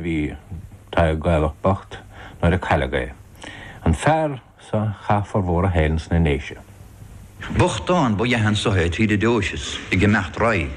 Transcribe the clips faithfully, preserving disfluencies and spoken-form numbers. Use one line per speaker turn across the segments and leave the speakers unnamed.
bhí tá gailach bocht nar a chalagaí. An fear sa chafar mhór a héils na néise.
Bochtán bo jahan sohe tí de dóis i gemacht rai.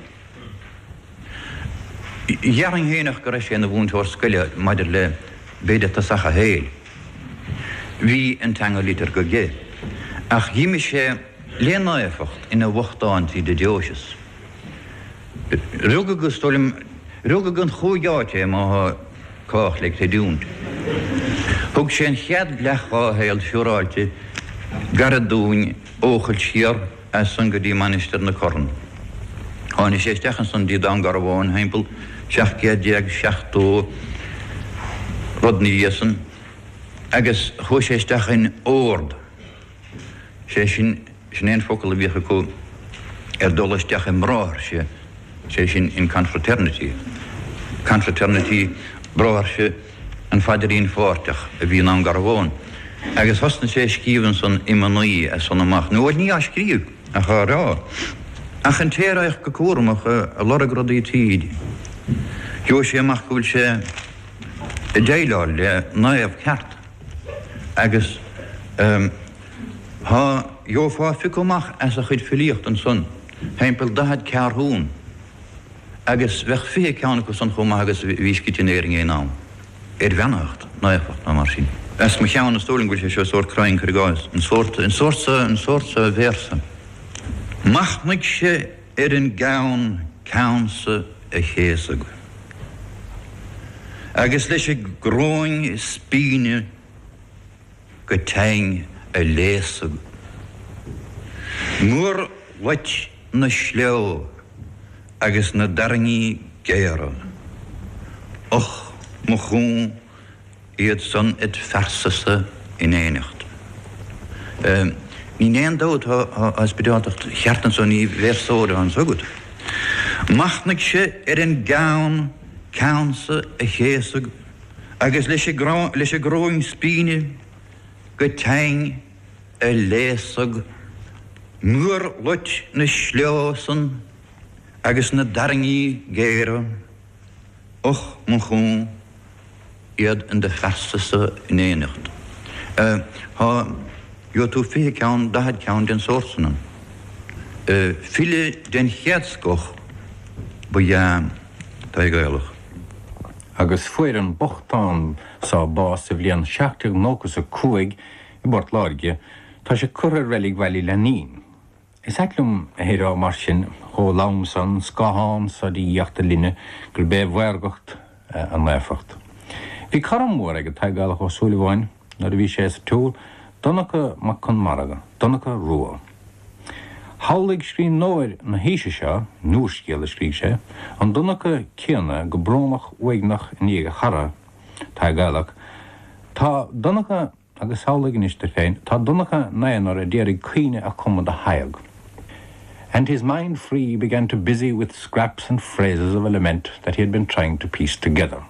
Jaring hénach go sé na bhúntóir scoile maidir le béide tá sacha héil. Bhí an teanga lítar go gé. Ach dhíime sé léanaíofacht ina bhochtán tí de dóis. Rúga go stolim rúga gon chúgáte má cách le té dúnt. Thug sé an chead leachá héil siúráilte gar a dúin óchail siar as san go dtí manisteir na corn. Tháinig sé stechan san dí dan gar bháin heimpel seach géag seachtó rodníosan agus chu sé stechan ord. Sé sin sin éon focail a bhíocha có ar dul isteach an mráthir sé sé sin in confraternity. Confraternity bráthir sé an faidirín fáteach a bhí ná gar bháin. Agus hosna sé scíomhann san imanuí a san amach. Nó bhfuil ní a scríomh a chu rá. Ach an téireach go cuaramach a loragradí tíd. Jo sé amach go bhfuil sé i déileáil le naamh ceart. Agus há jo fá ficomach as a chud filíocht an son. Heimpel dahad cearthún. Agus bheith fé ceanna go san chumach agus bhíscitinéring é nám. Er bhenacht naamhacht na mar sin. As me cheanna stóling bhfuil sé seo sórt crainn chugáis. An sórta an sórta an sórta versa. Machnig sé ar an gán ceansa a chéasag. Agus leis sé gróin spíne go teing a léasag. Múr leit na sleo agus na darngi géara. Och, mo chún iad san it fersasa in éanacht. Ní néan dóid as bedátacht cheartan son í versóda an so gut. Machnig sé ar an gán ceansa a chéasag agus leis sé gróin spíne go teing a léasag. Múr leit na sleosan agus na darngi géara. Och, mo chún iad in de fersasa in éanacht. Há jo tú fé ceann dahad ceann den sórsanan. File den cheadscoch bu ja tá gaalach.
Agus fuair an bochtán sa bás a bhliain seachtaigh nógus a cuaig i bort láige tá sé curra reliig bhailí lenín. Is eiclum a hérá mar sin ó lám san scaháin sa dí dheachta linne gur bé bhhairgacht an léfacht. Bhí caram mór ag a taigealach ó súlaháin na bhí sé sa túl donnacha mac chun maraga, donnacha rua. Hálaigh scrín nóir na híise seo, núair scéal a scríg sé, an donnacha céanna go brómach uignach in dhéag a chara taigealach. Tá donnacha agus hálaigh in istir féin, tá donnacha naonar a déirigh cuine a cumad a haig. And his mind free began to busy with scraps and phrases of a lament that he had been trying to piece together.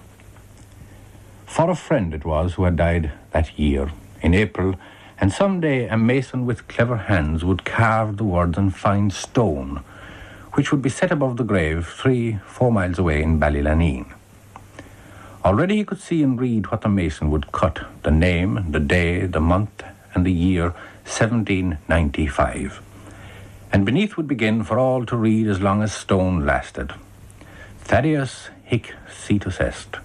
For a friend it was who had died that year, in April, and some day a mason with clever hands would carve the words in fine stone, which would be set above the grave three, four miles away in Ballylaneen. Already he could see and read what the mason would cut, the name, the day, the month, and the year seventeen ninety-five. And beneath would begin for all to read as long as stone lasted. Thaddeus Hic Cetus Est.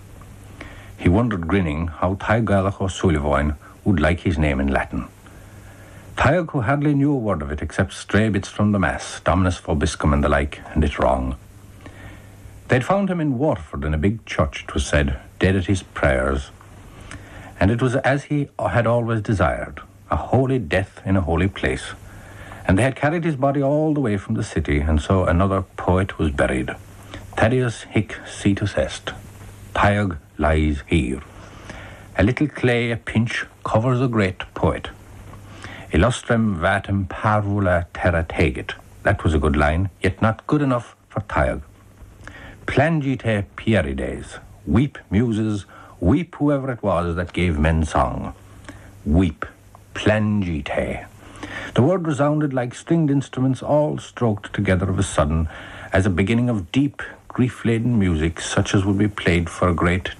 He wondered, grinning, how Taigalach O'Sullivan would like his name in Latin. Taig, who hardly knew a word of it except stray bits from the Mass, Dominus Vobiscum and the like, and it wrong. They'd found him in Waterford in a big church, 'twas said, dead at his prayers. And it was as he had always desired, a holy death in a holy place. And they had carried his body all the way from the city, and so another poet was buried. Thaddeus Hic Cetus Est. Taig lies here. A little clay a pinch covers a great poet. Illustrem vatem parvula terra tegit. That was a good line, yet not good enough for Taig. Plangite Pierides. Weep, muses, weep whoever it was that gave men song. Weep, plangite. The word resounded like stringed instruments all stroked together of a sudden as a beginning of deep, grief-laden music such as would be played for a great